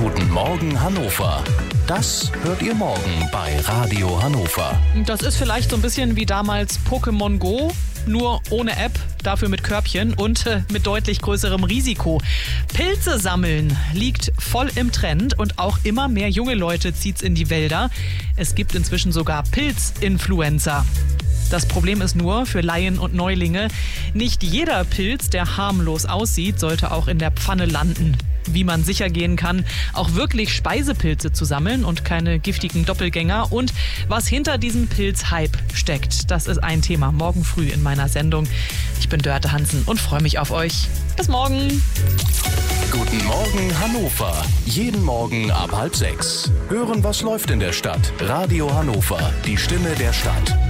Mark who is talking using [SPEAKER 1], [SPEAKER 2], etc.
[SPEAKER 1] Guten Morgen Hannover. Das hört ihr morgen bei Radio Hannover.
[SPEAKER 2] Das ist vielleicht so ein bisschen wie damals Pokémon Go, nur ohne App, dafür mit Körbchen und mit deutlich größerem Risiko. Pilze sammeln liegt voll im Trend und auch immer mehr junge Leute zieht's in die Wälder. Es gibt inzwischen sogar Pilzinfluencer. Das Problem ist nur, für Laien und Neulinge, nicht jeder Pilz, der harmlos aussieht, sollte auch in der Pfanne landen. Wie man sicher gehen kann, auch wirklich Speisepilze zu sammeln und keine giftigen Doppelgänger und was hinter diesem Pilzhype steckt. Das ist ein Thema morgen früh in meiner Sendung. Ich bin Dörte Hansen und freue mich auf euch. Bis morgen.
[SPEAKER 1] Guten Morgen Hannover. Jeden Morgen ab 5:30. Hören, was läuft in der Stadt. Radio Hannover, die Stimme der Stadt.